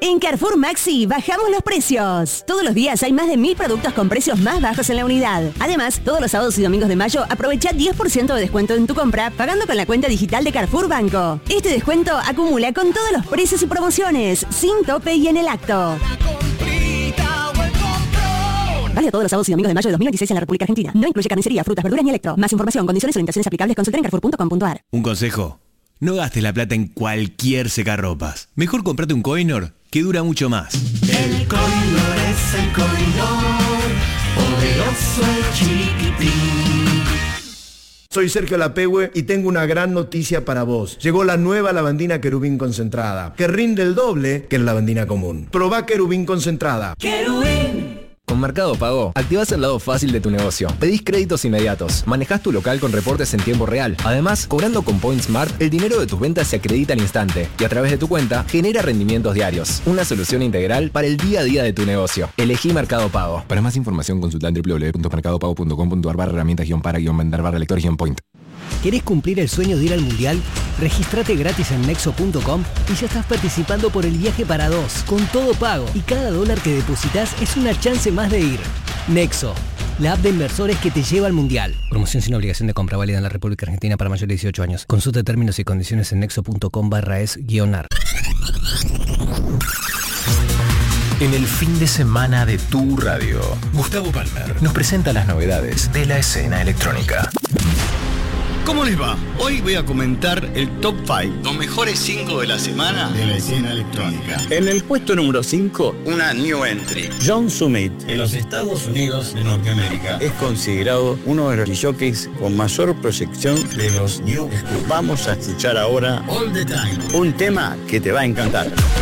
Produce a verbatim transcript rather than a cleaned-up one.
En Carrefour Maxi bajamos los precios. Todos los días hay más de mil productos con precios más bajos en la unidad. Además, todos los sábados y domingos de mayo aprovecha diez por ciento de descuento en tu compra pagando con la cuenta digital de Carrefour Banco. Este descuento acumula con todos los precios y promociones, sin tope y en el acto. Vale todos los sábados y domingos de mayo de dos mil veintiséis en la República Argentina. No incluye carnicería, frutas, verduras ni electro. Más información, condiciones y orientaciones aplicables, consulta en carrefour punto com punto a r. Un consejo. No gastes la plata en cualquier secarropas. Mejor comprate un Coinor que dura mucho más. El Coinor es el Coinor, poderoso el chiquitín. Soy Sergio Lapehue y tengo una gran noticia para vos. Llegó la nueva lavandina Querubín concentrada, que rinde el doble que la lavandina común. Probá Querubín concentrada. Querubín. Con Mercado Pago, activás el lado fácil de tu negocio. Pedís créditos inmediatos, manejás tu local con reportes en tiempo real. Además, cobrando con Point Smart, el dinero de tus ventas se acredita al instante y a través de tu cuenta genera rendimientos diarios. Una solución integral para el día a día de tu negocio. Elegí Mercado Pago. Para más información consulta en doble u doble u doble u punto mercado pago punto com punto a r barra herramientas guión para guión vender barra lector guión point. ¿Querés cumplir el sueño de ir al Mundial? Regístrate gratis en nexo punto com y ya estás participando por el viaje para dos, con todo pago. Y cada dólar que depositas es una chance más de ir. Nexo, la app de inversores que te lleva al Mundial. Promoción sin obligación de compra, válida en la República Argentina para mayores de dieciocho años. Consulta términos y condiciones en nexo punto com barra es guión ar. En el fin de semana de tu radio, Gustavo Palmer nos presenta las novedades de la escena electrónica. ¿Cómo les va? Hoy voy a comentar el top cinco, los mejores cinco de la semana de la escena electrónica. En el puesto número cinco, una new entry. John Summit, en los Estados Unidos de Norteamérica, es considerado uno de los jockeys con mayor proyección de los new school. Vamos a escuchar ahora All the Time, un tema que te va a encantar.